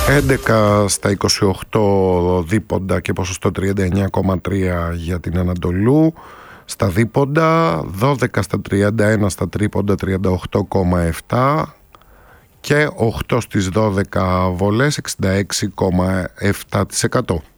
11 στα 28 δίποντα και ποσοστό 39,3 για την Ανατολού. Στα δίποντα 12 στα 31 στα τρίποντα 38,7 και 8 στις 12 βολές 66,7%.